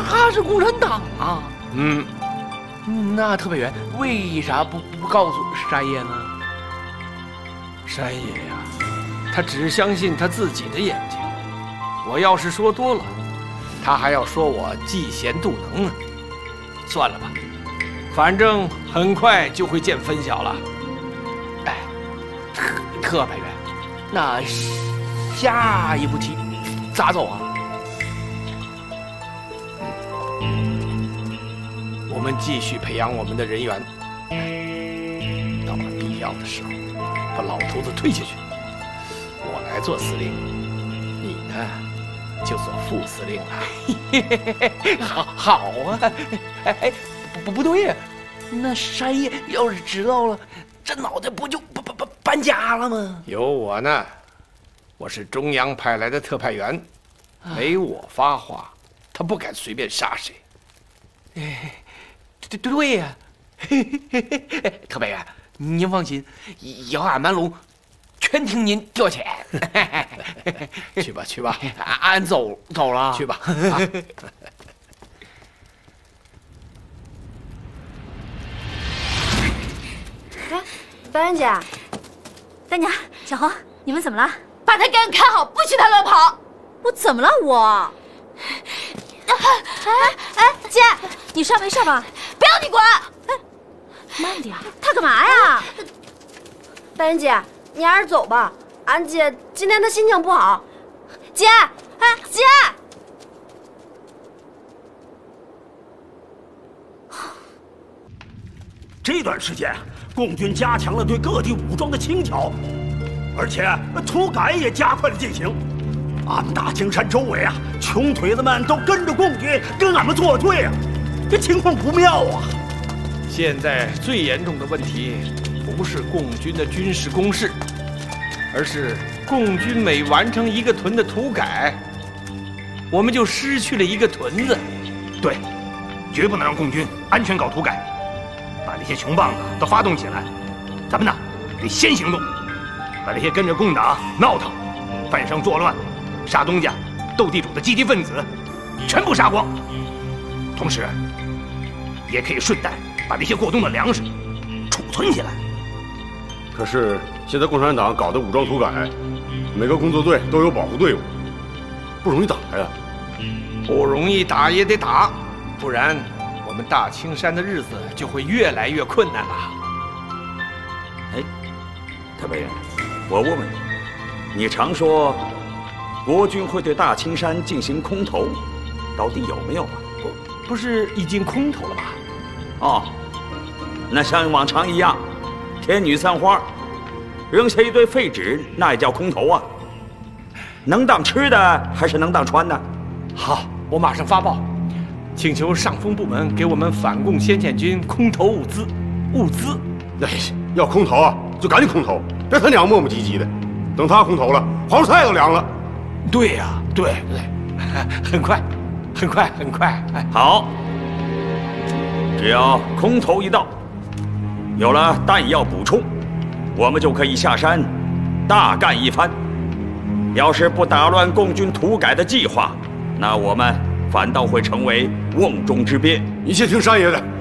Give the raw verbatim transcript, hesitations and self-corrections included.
他是共产党啊。 嗯， 那特派员为啥不不告诉山爷呢？ 山爷呀，他只相信他自己的眼睛。我要是说多了，他还要说我嫉贤妒能呢。算了吧，反正很快就会见分晓了。 哎，特特派员，那下一步棋咋走啊？ 我们继续培养我们的人员，到了必要的时候，把老头子推下去。我来做司令，你呢，就做副司令了。 好，好啊！哎，不不对呀，那山爷要是知道了，这脑袋不就搬搬搬搬家了吗？ 有我呢，我是中央派来的特派员，没我发话，他不敢随便杀谁。 哎，对对对呀，特派员，您放心，以后俺满龙全听您调遣。 去吧去吧， 俺走走了， 去吧。啊哎，白人姐， 大娘，小红，你们怎么了？ 把他杆看好，不许他乱跑。 我怎么了？我？哎哎，姐，你事儿没事吧？ 不要你管。 哎，慢点，他干嘛呀？ 白人姐，你还是走吧。俺姐今天她心情不好。姐，哎，姐。 这段时间，共军加强了对各地武装的清剿，而且土改也加快了进行。俺们大青山周围啊，穷腿子们都跟着共军跟俺们作对啊，这情况不妙啊！ 现在最严重的问题不是共军的军事攻势，而是共军每完成一个屯的土改，我们就失去了一个屯子。 对，绝不能让共军安全搞土改。把那些穷棒子都发动起来，咱们呢得先行动，把那些跟着共党闹腾、犯上作乱、杀东家、斗地主的积极分子全部杀光，同时也可以顺带把那些过冬的粮食储存起来。 可是现在共产党搞的武装土改，每个工作队都有保护队伍，不容易打呀。 不容易打也得打，不然我们大青山的日子就会越来越困难了。 哎，特派员，我问问你，你常说国军会对大青山进行空投，到底有没有啊？ 不，不是已经空投了吗？ 哦，那像往常一样，天女散花，扔下一堆废纸，那也叫空投啊？能当吃的还是能当穿的？ 好，我马上发报。请求上峰部门给我们反共先遣军空投物资，物资。 哎，要空投啊，就赶紧空投，别他娘磨磨唧唧的。等他空投了，黄蔬菜都凉了。 对呀、啊，对对，很快，很快，很快。哎， 好，只要空投一到，有了弹药补充，我们就可以下山大干一番。要是不打乱共军土改的计划，那我们反倒会成为瓮中之鳖。 你先听山爷的。